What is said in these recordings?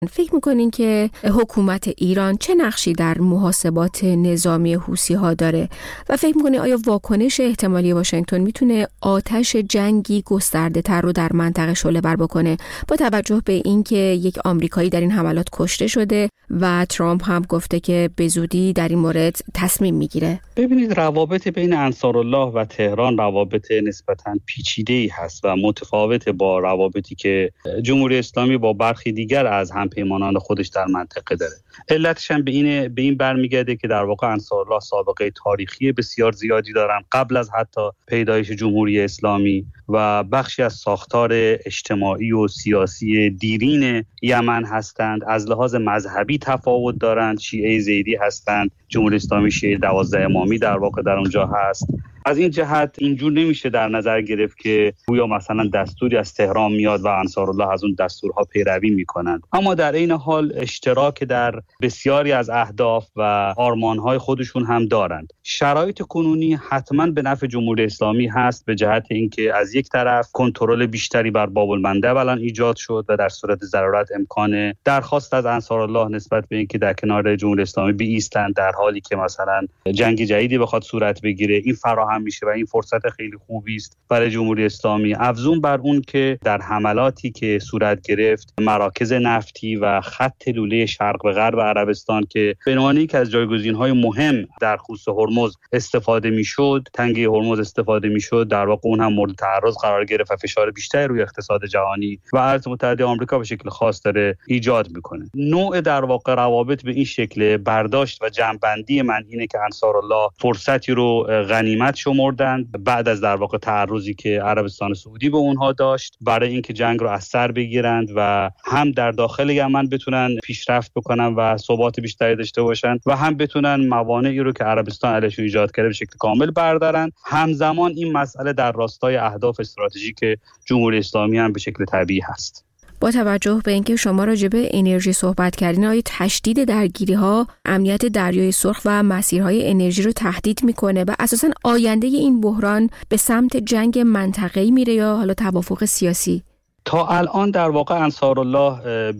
فکر میکنین که حکومت ایران چه نقشی در محاسبات نظامی حوثی‌ها داره و فکر میکنین آیا واکنش احتمالی واشنگتن میتونه آتش جنگی گسترده تر رو در منطقه شعله‌ور بکنه با توجه به اینکه یک آمریکایی در این حملات کشته شده و ترامپ هم گفته که به زودی در این مورد تصمیم میگیره؟ ببینید، روابط بین انصارالله و تهران روابط نسبتاً پیچیده‌ای هست و متفاوت با روابطی که جمهوری اسلامی با برخی دیگر از همپیمانان خودش در منطقه داره. علتش هم به این برمیگرده که در واقع انصارالله سابقه تاریخی بسیار زیادی دارن قبل از حتی پیدایش جمهوری اسلامی و بخشی از ساختار اجتماعی و سیاسی دیرین یمن هستند. از لحاظ مذهبی تفاوت دارند، شیعه زیدی هستند، جمهوری اسلامی شیعه 12 امامی در واقع در اونجا هست. از این جهت اینجور نمیشه در نظر گرفت که گویا مثلا دستوری از تهران میاد و انصارالله از اون دستورها پیروی میکنند، اما در این حال اشتراک در بسیاری از اهداف و آرمانهای خودشون هم دارند. شرایط کنونی حتما به نفع جمهوری اسلامی هست به جهت اینکه از یک طرف کنترل بیشتری بر باب المندب الان ایجاد شد و در صورت ضرورت امکان درخواست از انصارالله نسبت به اینکه در کنار جمهوری اسلامی بایستند در حالی که مثلا جنگ جدیدی بخواد صورت بگیره این فراهم میشه و این فرصت خیلی خوبی است برای جمهوری اسلامی. افزون بر اون که در حملاتی که صورت گرفت مراکز نفتی و خط لوله شرق به غرب عربستان که به عنوان یکی از جایگزین‌های مهم در خصوص هرمز استفاده میشد، تنگه هرمز استفاده میشد، در واقع اون هم مورد تعرض قرار گرفت و فشار بیشتری روی اقتصاد جهانی و ایالات متحده آمریکا به شکل خاص داره ایجاد میکنه. نوع در واقع روابط به این شکل برداشت و جمع‌بندی من اینه که انصارالله فرصتی رو غنیمت شمردند بعد از در واقع تعرضی که عربستان سعودی به اونها داشت برای اینکه جنگ رو از سر بگیرند و هم در داخل یمن بتونن پیشرفت بکنن و ثبات بیشتری داشته باشن و هم بتونن موانعی رو که عربستان علیهشون ایجاد کرده به شکل کامل بردارن. همزمان این مسئله در راستای اهداف استراتژیک جمهوری اسلامی هم به شکل طبیعی هست. با توجه به اینکه شما راجع به انرژی صحبت کردین، آیا تشدید درگیری‌ها امنیت دریای سرخ و مسیرهای انرژی رو تهدید میکنه و اساساً آینده این بحران به سمت جنگ منطقه‌ای میره یا حالا توافق سیاسی؟ تا الان در واقع انصارالله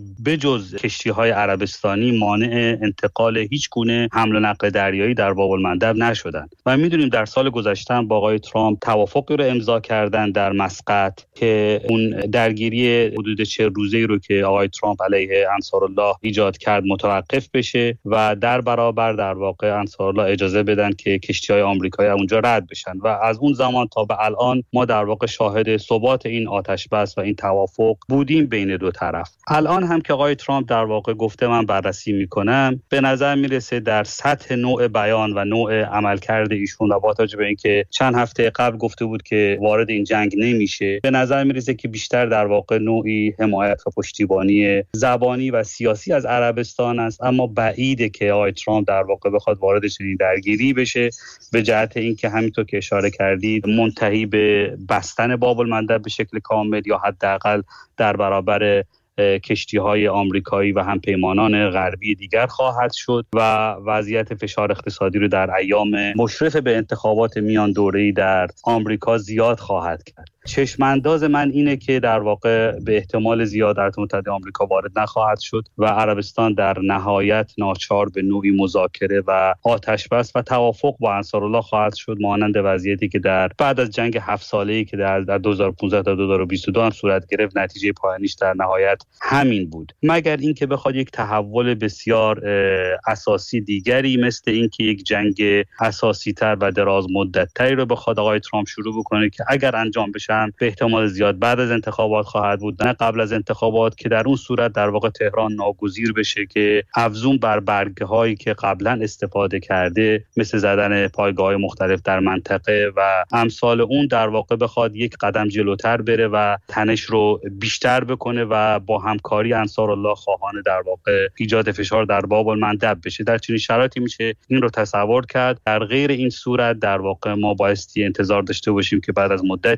بجز کشتی‌های عربستانی مانع انتقال هیچ گونه حمل و نقل دریایی در باب المندب نشدند و می‌دونیم در سال گذشته با آقای ترامپ توافقی رو امضا کردن در مسقط که اون درگیری حدود 40 روزه‌ای رو که آقای ترامپ علیه انصارالله ایجاد کرد متوقف بشه و در برابر در واقع انصارالله اجازه بدن که کشتی‌های آمریکایی اونجا رد بشن و از اون زمان تا به الان ما در واقع شاهد ثبات این آتش بس و این توافق بودیم بین دو طرف. الان هم که آقای ترامپ در واقع گفته من بررسی میکنم، به نظر میرسه در سطح نوع بیان و نوع عملکرد ایشون و با توجه به اینکه چند هفته قبل گفته بود که وارد این جنگ نمیشه، به نظر میرسه که بیشتر در واقع نوعی حمایت و پشتیبانی زبانی و سیاسی از عربستان است، اما بعیده که آقای ترامپ در واقع بخواد وارد چنین درگیری بشه به جهت اینکه همینطور که اشاره کردید منتهی به بستن باب المندب به شکل کامل یا حداقل در برابر کشتی‌های آمریکایی و همپیمانان غربی دیگر خواهد شد و وضعیت فشار اقتصادی رو در ایام مشرف به انتخابات میان دوره‌ای در آمریکا زیاد خواهد کرد. چشمانداز من اینه که در واقع به احتمال زیاد ایالات متحده آمریکا وارد نخواهد شد و عربستان در نهایت ناچار به نوعی مذاکره و آتش بس و توافق با انصارالله خواهد شد، مانند وضعیتی که در بعد از جنگ 7 ساله‌ای که در 2015 تا 2022 هم صورت گرفت نتیجه پایانیش در نهایت همین بود، مگر اینکه بخواد یک تحول بسیار اساسی دیگری مثل اینکه یک جنگ اساسی تر و دراز مدت تری رو بخواد آقای ترامپ شروع بکنه که اگر انجام بشه به احتمال زیاد بعد از انتخابات خواهد بود نه قبل از انتخابات، که در اون صورت در واقع تهران ناگزیر بشه که افزون بر برگه هایی که قبلا استفاده کرده مثل زدن پایگاه‌های مختلف در منطقه و امثال اون در واقع بخواد یک قدم جلوتر بره و تنش رو بیشتر بکنه و با همکاری انصارالله خواهان در واقع ایجاد فشار در باب المندب بشه. در چنین شرایطی میشه این رو تصور کرد. در غیر این صورت در واقع ما بایستی انتظار داشته باشیم که بعد از مدتی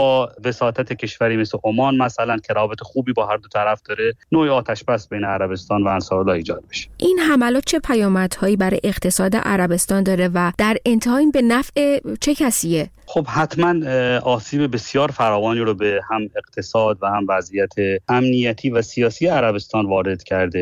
با وساطت کشوری مثل عمان مثلا که رابط خوبی با هر دو طرف داره، نوع آتش بس بین عربستان و انصارالله ایجاد بشه. این حملات چه پیامدهایی برای اقتصاد عربستان داره و در انتها این به نفع چه کسیه؟ خب حتما آسیب بسیار فراوانی رو به هم اقتصاد و هم وضعیت امنیتی و سیاسی عربستان وارد کرده.